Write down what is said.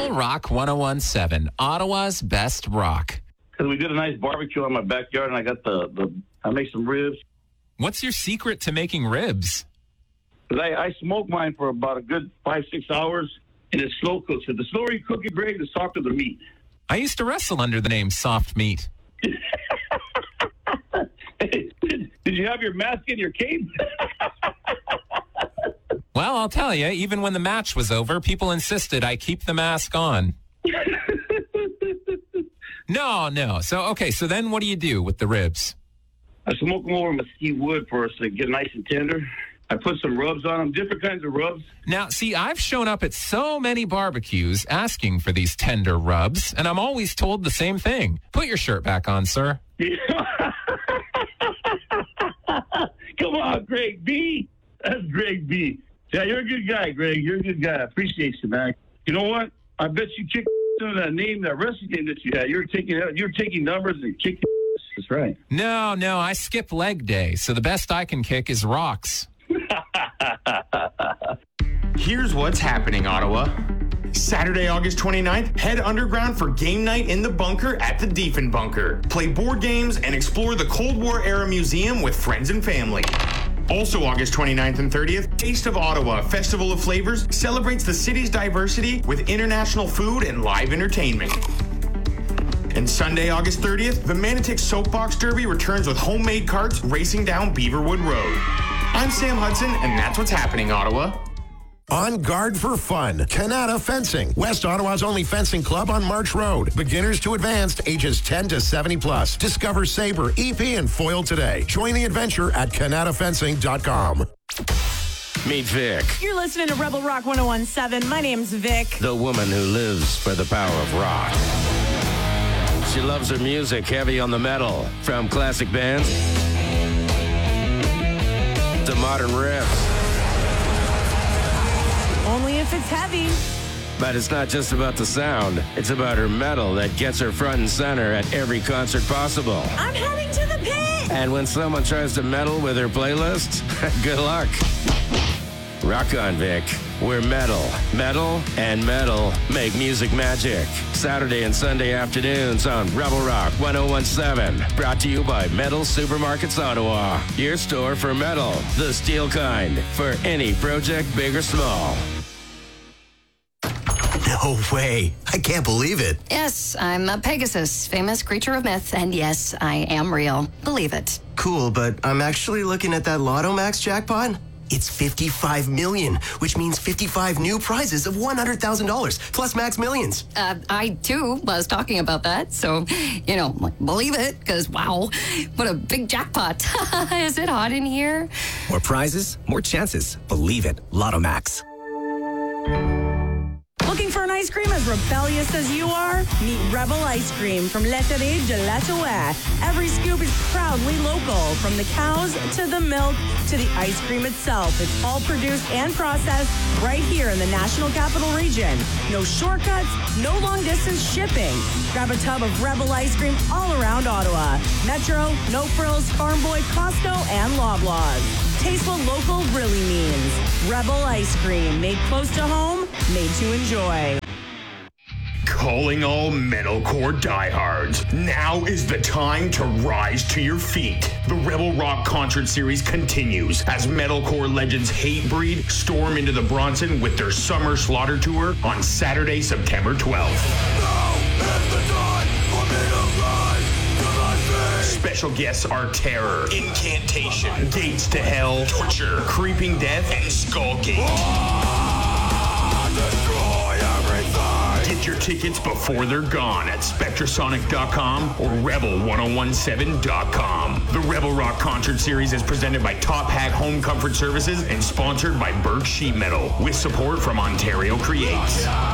Rebel Rock 1017, Ottawa's best rock. Because we did a nice barbecue in my backyard, and I got I make some ribs. What's your secret to making ribs? Because I smoke mine for about a good 5-6 hours, and it's slow cooked. So the slower you cook it, Greg, the softer the meat. I used to wrestle under the name Soft Meat. Did you have your mask and your cape? Well, I'll tell you, even when the match was over, people insisted I keep the mask on. No. So then what do you do with the ribs? I smoke them over mesquite wood first to get nice and tender. I put some rubs on them, different kinds of rubs. Now, see, I've shown up at so many barbecues asking for these tender rubs, and I'm always told the same thing. Put your shirt back on, sir. Come on, Greg B. That's Greg B. Yeah, you're a good guy, Greg. You're a good guy. I appreciate you, man. You know what? I bet you kicked into that name, that wrestling name that you had. You're taking numbers and kicking. That's right. No, I skip leg day, so the best I can kick is rocks. Here's what's happening, Ottawa. Saturday, August 29th, head underground for game night in the bunker at the Diefenbunker. Play board games and explore the Cold War era museum with friends and family. Also August 29th and 30th, Taste of Ottawa, Festival of Flavors, celebrates the city's diversity with international food and live entertainment. And Sunday, August 30th, the Manotick Soapbox Derby returns with homemade carts racing down Beaverwood Road. I'm Sam Hudson, and that's what's happening, Ottawa. On guard for fun. Canada Fencing, West Ottawa's only fencing club on March Road. Beginners to advanced, ages 10 to 70 plus. Discover saber, EP, and foil today. Join the adventure at CanadaFencing.com. Meet Vic. You're listening to Rebel Rock 1017. My name's Vic. The woman who lives for the power of rock. She loves her music heavy on the metal, from classic bands to modern riffs. Only if it's heavy. But it's not just about the sound. It's about her metal that gets her front and center at every concert possible. I'm heading to the pit. And when someone tries to meddle with her playlist, good luck. Rock on, Vic. We're metal. Metal and metal make music magic. Saturday and Sunday afternoons on Rebel Rock 1017. Brought to you by Metal Supermarkets Ottawa. Your store for metal, the steel kind, for any project, big or small. No way. I can't believe it. Yes, I'm a Pegasus, famous creature of myth, and yes, I am real. Believe it. Cool, but I'm actually looking at that Lotto Max jackpot. It's 55 million, which means 55 new prizes of $100,000 plus max millions. I too was talking about that, so, believe it, because wow, what a big jackpot. Is it hot in here? More prizes, more chances. Believe it. Lotto Max. Looking for an ice cream as rebellious as you are? Meet Rebel Ice Cream from Letterie Gelatoa. Every scoop is proudly local, from the cows to the milk to the ice cream itself. It's all produced and processed right here in the National Capital Region. No shortcuts, no long-distance shipping. Grab a tub of Rebel Ice Cream all around Ottawa. Metro, No Frills, Farm Boy, Costco, and Loblaws. Taste what local really means. Rebel Ice Cream, made close to home, made to enjoy. Calling all metalcore diehards. Now is the time to rise to your feet. The Rebel Rock concert series continues as metalcore legends Hatebreed storm into the Bronson with their Summer Slaughter Tour on Saturday, September 12th. Now is the time for me to rise to my feet. Special guests are Terror, Incantation, Gates to Hell, Torture, Creeping Death, and Skullgate. Get your tickets before they're gone at SpectraSonic.com or Rebel1017.com. The Rebel Rock Concert Series is presented by Top Hat Home Comfort Services and sponsored by Berg Sheet Metal with support from Ontario Creates.